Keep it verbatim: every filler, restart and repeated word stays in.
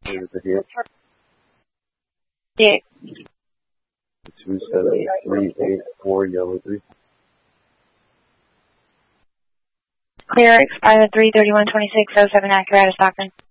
It was a hit. Dick. two seven three eight four, yellow three. Clear, expired three thirty-one twenty-six, oh seven accurate, Stockton.